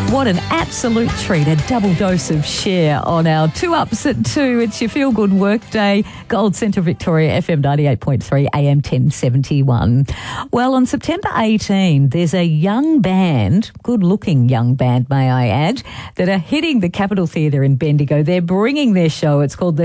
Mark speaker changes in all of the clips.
Speaker 1: What an absolute treat, a double dose of Cher on our 2 Ups at 2. It's your feel-good workday. Gold Central Victoria, FM 98.3, AM 1071. Well, on September 18, there's a young band, good-looking young band, may I add, that are hitting the Capitol Theatre in Bendigo. They're bringing their show. It's called the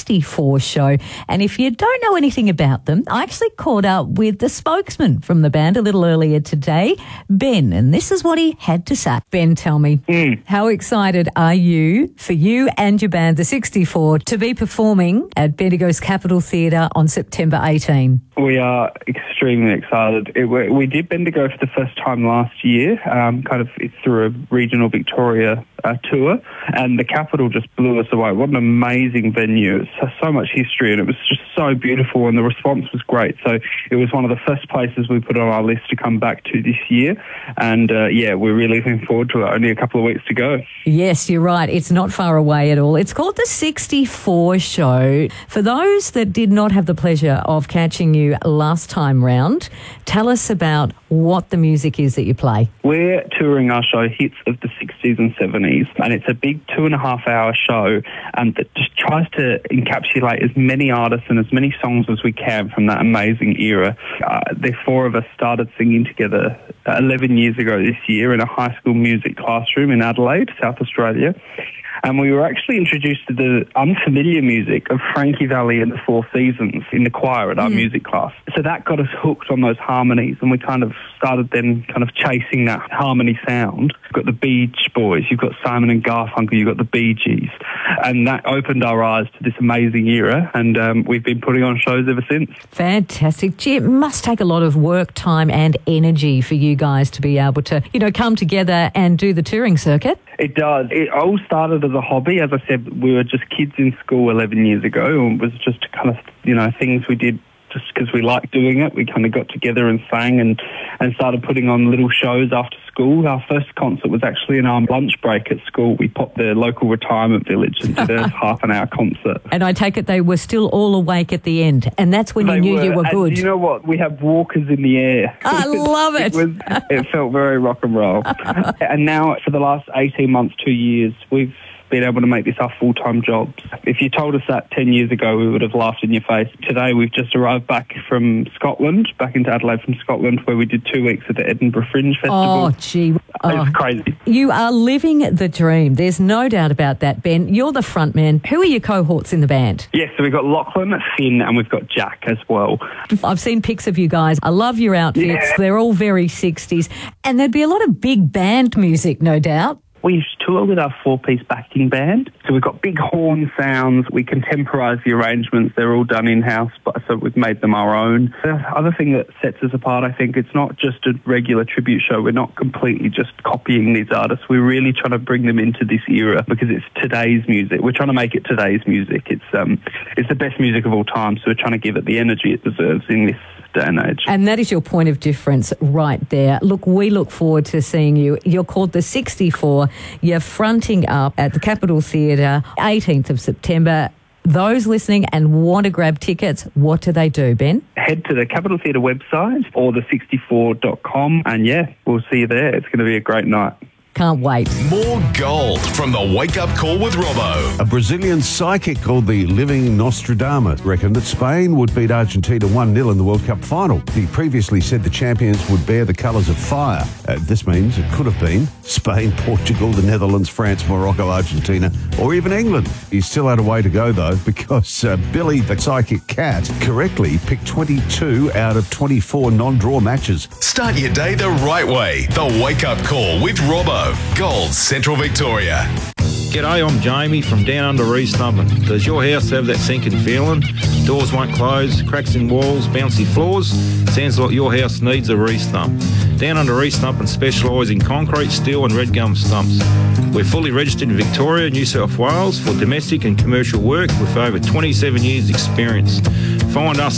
Speaker 1: 64 Show. And if you don't know anything about them, I actually caught up with the spokesman from the band a little earlier today, Ben, and this is what he had to say. Ben, tell me, how excited are you for you and your band, the 64, to be performing at Bendigo's Capitol Theatre on September 18?
Speaker 2: We are extremely excited. We did Bendigo for the first time last year, through a regional Victoria tour, and the Capitol just blew us away. What an amazing venue. It's so much history, and it was just so beautiful, and the response was great. So it was one of the first places we put on our list to come back to this year, and we're really looking forward to it. Only a couple of weeks to go.
Speaker 1: Yes, you're right. It's not far away at all. It's called the 64 Show. For those that did not have the pleasure of catching you last time round, tell us about what the music is that you play.
Speaker 2: We're touring our show hits of the 60s and 70s, and it's a big 2.5-hour show that just tries to encapsulate as many artists and as many songs as we can from that amazing era. The four of us started singing together 11 years ago this year in a high school music classroom in Adelaide, South Australia. And we were actually introduced to the unfamiliar music of Frankie Valli and the Four Seasons in the choir at our music class. So that got us hooked on those harmonies, and we started then chasing that harmony sound. You've got the Beach Boys, you've got Simon and Garfunkel, you've got the Bee Gees. And that opened our eyes to this amazing era, and we've been putting on shows ever since.
Speaker 1: Fantastic. Gee, it must take a lot of work, time and energy for you guys to be able to, come together and do the touring circuit.
Speaker 2: It does. It all started as a hobby. As I said, we were just kids in school 11 years ago, and it was just things we did just because we liked doing it. We got together and sang and started putting on little shows after school. Our first concert was actually in our lunch break at school. We popped the local retirement village and did a half-an-hour concert.
Speaker 1: And I take it they were still all awake at the end, and that's when you knew you were good.
Speaker 2: And you know what? We have walkers in the air.
Speaker 1: I love it.
Speaker 2: It felt very rock and roll. And now, for the last 18 months, 2 years, we've been able to make this our full-time jobs. If you told us that 10 years ago, we would have laughed in your face. Today, we've just arrived back from Scotland, back into Adelaide from Scotland, where we did 2 weeks at the Edinburgh Fringe Festival.
Speaker 1: Oh, gee.
Speaker 2: It's crazy.
Speaker 1: You are living the dream. There's no doubt about that, Ben. You're the front man. Who are your cohorts in the band?
Speaker 2: Yes, so we've got Lachlan, Finn, and we've got Jack as well.
Speaker 1: I've seen pics of you guys. I love your outfits. Yeah. They're all very 60s. And there'd be a lot of big band music, no doubt.
Speaker 2: We tour with our 4-piece backing band. So we've got big horn sounds. We contemporise the arrangements. They're all done in-house, so we've made them our own. The other thing that sets us apart, I think, it's not just a regular tribute show. We're not completely just copying these artists. We're really trying to bring them into this era because it's today's music. We're trying to make it today's music. It's the best music of all time, so we're trying to give it the energy it deserves in this day and age.
Speaker 1: And that is your point of difference right there. Look, we look forward to seeing you. You're called the 64. You're fronting up at the Capitol Theatre, 18th of September. Those listening and want to grab tickets, what do they do, Ben?
Speaker 2: Head to the Capitol Theatre website or the64.com, and we'll see you there. It's going to be a great night.
Speaker 1: Can't wait.
Speaker 3: More gold from the Wake Up Call with Robbo.
Speaker 4: A Brazilian psychic called the Living Nostradamus reckoned that Spain would beat Argentina 1-0 in the World Cup final. He previously said the champions would bear the colours of fire. This means it could have been Spain, Portugal, the Netherlands, France, Morocco, Argentina, or even England. He's still had a way to go, though, because Billy, the psychic cat, correctly picked 22 out of 24 non-draw matches.
Speaker 3: Start your day the right way. The Wake Up Call with Robbo. Gold Central Victoria.
Speaker 5: G'day, I'm Jamie from Down Under East Nubbin. Does your house have that sinking feeling? Doors won't close, cracks in walls, bouncy floors? Sounds like your house needs a re-stump. Down Under East Nubbin specialise in concrete, steel and red gum stumps. We're fully registered in Victoria, New South Wales for domestic and commercial work with over 27 years experience. Find us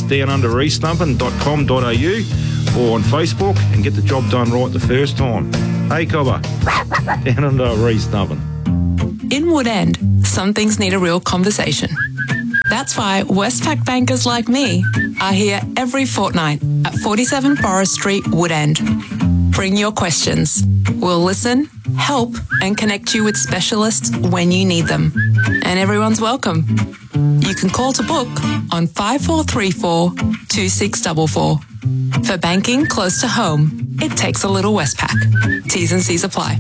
Speaker 5: downundereastnubbin.com.au or on Facebook and get the job done right the first time. Hey, Cobber. Down Under East Nubbin.
Speaker 6: In Wood End, some things need a real conversation. That's why Westpac bankers like me are here every fortnight at 47 Forest Street, Wood End. Bring your questions. We'll listen, help, and connect you with specialists when you need them. And everyone's welcome. You can call to book on 5434 2644. For banking close to home, it takes a little Westpac. T's and C's apply.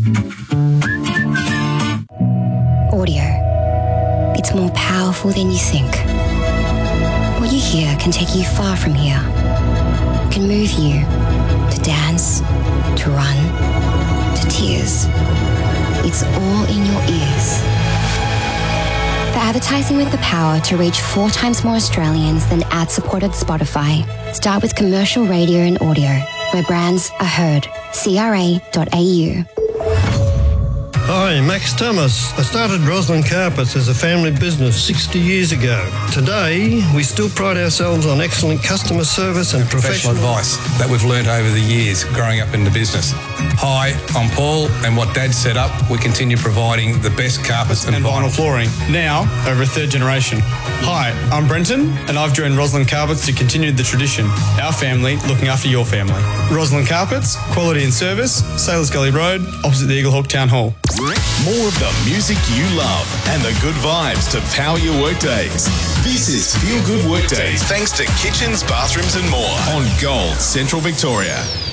Speaker 7: Audio. It's more powerful than you think. What you hear can take you far from here. It can move you to dance, to run, to tears. It's all in your ears. For advertising with the power to reach 4 times more Australians than ad-supported Spotify, start with commercial radio and audio, where brands are heard. CRA.au.
Speaker 8: Hi, Max Thomas. I started Roslyn Carpets as a family business 60 years ago. Today, we still pride ourselves on excellent customer service and professional
Speaker 9: advice that we've learned over the years growing up in the business. Hi, I'm Paul, and what Dad set up, we continue providing the best carpets and vinyl
Speaker 10: flooring, now over a third generation. Hi, I'm Brenton, and I've joined Roslyn Carpets to continue the tradition. Our family looking after your family. Roslyn Carpets, quality and service, Sailors Gully Road, opposite the Eagle Hawk Town Hall.
Speaker 3: More of the music you love and the good vibes to power your workdays. This is Feel Good Workdays, thanks to Kitchens, Bathrooms and More on Gold Central Victoria.